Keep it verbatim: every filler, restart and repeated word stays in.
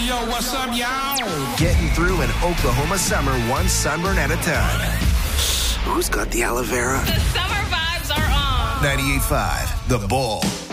Yo, what's up, y'all? Getting through an Oklahoma summer one sunburn at a time. Who's got the aloe vera? The summer vibes are on. ninety-eight point five, The Bull.